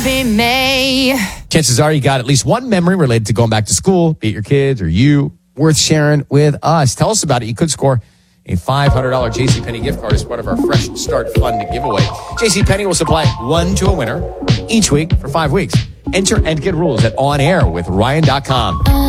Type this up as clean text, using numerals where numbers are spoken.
be me. Chances are you got at least one memory related to going back to school, be it your kids or you, worth sharing with us. Tell us about it. You could score a $500 JCPenney gift card as part of our Fresh Start Fund giveaway. JCPenney will supply one to a winner each week for 5 weeks. Enter and get rules at onairwithryan.com.